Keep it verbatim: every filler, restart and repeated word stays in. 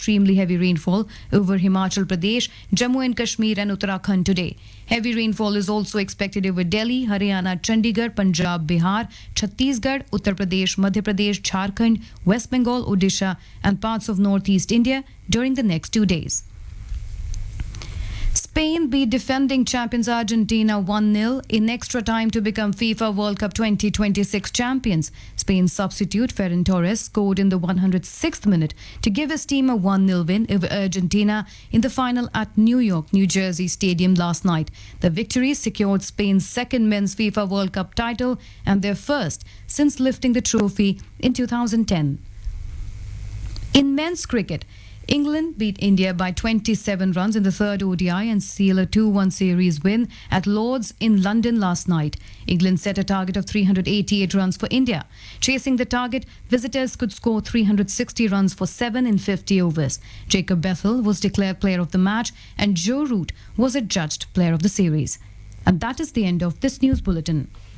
extremely heavy rainfall over Himachal Pradesh, Jammu and Kashmir and Uttarakhand today. Heavy rainfall is also expected over Delhi, Haryana, Chandigarh, Punjab, Bihar, Chhattisgarh, Uttar Pradesh, Madhya Pradesh, Jharkhand, West Bengal, Odisha and parts of northeast India during the next two days. Spain beat defending champions Argentina one nil in extra time to become FIFA World Cup twenty twenty-six champions. Spain's substitute Ferran Torres scored in the one hundred sixth minute to give his team a one nil win over Argentina in the final at New York, New Jersey Stadium last night. The victory secured Spain's second men's FIFA World Cup title and their first since lifting the trophy in two thousand ten. In men's cricket, England beat India by twenty-seven runs in the third O D I and seal a two one series win at Lord's in London last night. England set a target of three hundred eighty-eight runs for India. Chasing the target, visitors could score three hundred sixty runs for seven in fifty overs. Jacob Bethel was declared player of the match and Joe Root was adjudged player of the series. And that is the end of this news bulletin.